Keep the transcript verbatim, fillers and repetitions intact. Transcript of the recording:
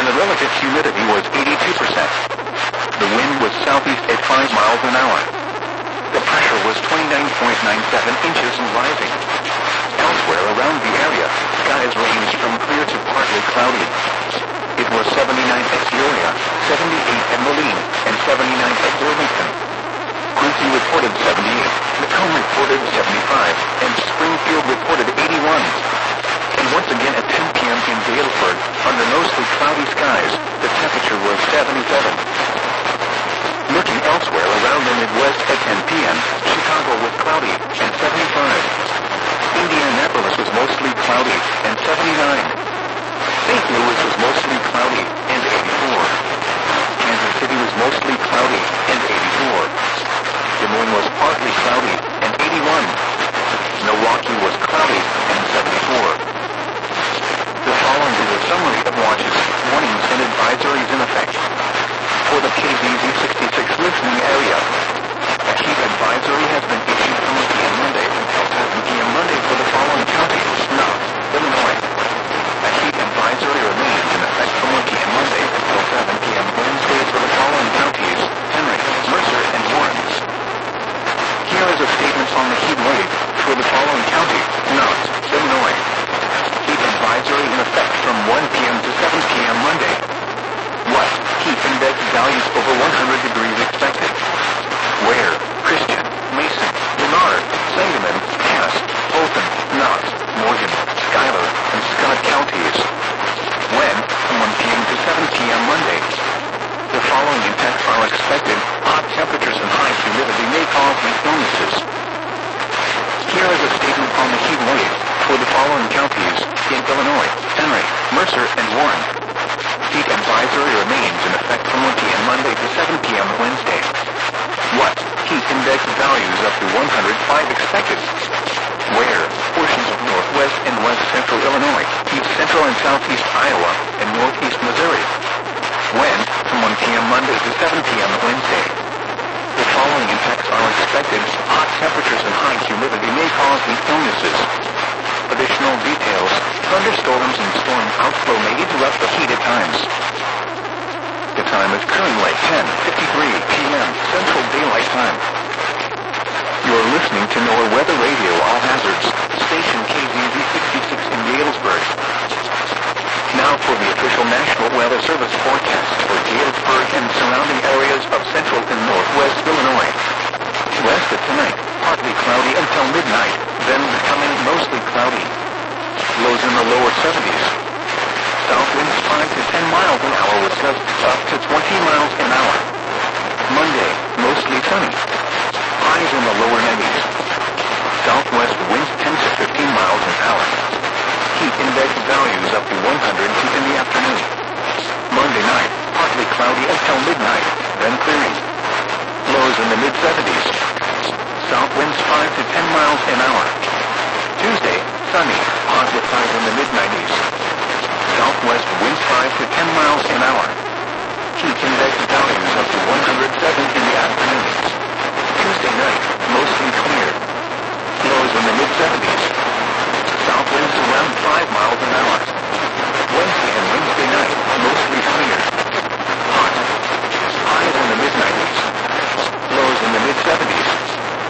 the relative humidity was eighty-two percent. The wind was southeast at five miles an hour. The pressure was twenty-nine point nine seven inches and rising. Elsewhere around the area, skies ranged from clear to partly cloudy. It was seventy-nine at Peoria, seventy-eight at Moline, and seventy-nine at Burlington. Quincy reported seventy-eight, Macomb reported seventy-five, and Springfield reported eighty-one. And once again at ten p m in Galesburg, under mostly cloudy skies, the temperature was seventy-seven. Looking elsewhere around the Midwest at ten p m, Chicago was cloudy, and seventy-five. Indianapolis was mostly cloudy, and seventy-nine. Saint Louis was mostly cloudy, and eighty-four. Kansas City was mostly cloudy, and eighty-four. Des Moines was partly cloudy, and eighty-one. Milwaukee was cloudy, and seventy-four. The following is a summary of watches, warnings, and advisories in effect. For the K Z Z sixty-six listening area, a heat advisory has been issued from one p m Monday until seven p m Monday for the following counties: Knox, Illinois. A heat advisory remains in effect from one p m Monday until seven p m Wednesday for the following counties: Henry, Mercer, and Warren. Here is a statement on the heat wave for the following county: Knox, Illinois. Heat advisory in effect from one p m to seven p m Monday. What? Heat index values over one hundred degrees expected. Where? Christian, Mason, Menard, Sangamon, Cass, Fulton, Knox, Morgan, Schuyler, and Scott counties. When? From one p m to seven p m Monday. The following impacts are expected. Hot temperatures and high humidity may cause these illnesses. Here is a statement on the heat wave for the following counties in Illinois: Henry, Mercer, and Warren. Heat advisory remains in effect from one p m Monday to seven p m Wednesday. What? Heat index values up to one hundred five expected. Where? Portions of northwest and west central Illinois, east central and southeast Iowa, and northeast Missouri. When? From one p m Monday to seven p m Wednesday. The following impacts are expected. Hot temperatures and high humidity may cause these illnesses. Additional details: thunderstorms and storm outflow may interrupt the heat at times. The time is currently ten fifty-three p m Central Daylight Time. You're listening to NOAA Weather Radio All Hazards, station K Z Z sixty-six in Galesburg. Now for the official National Weather Service forecast for Galesburg and surrounding areas of central and northwest Illinois. West of tonight, partly cloudy until midnight, then becoming mostly cloudy. Lows in the lower seventies. South winds five to ten miles an hour with gusts up to twenty miles an hour. Monday, mostly sunny. Highs in the lower nineties. Southwest winds ten to fifteen miles an hour. Heat index values up to one hundred in the afternoon. Monday night, partly cloudy until midnight, then clearing. Lows in the mid seventies. South winds five to ten miles an hour. Tuesday, sunny, highs with highs in the mid nineties. Southwest winds five to ten miles an hour. Heat index values up to one hundred seven in the afternoon. Tuesday night, mostly clear. Lows in the mid seventies. South winds around five miles an hour. Wednesday and Wednesday night, mostly clear. Hot. Highs in the mid nineties. Lows in the mid seventies.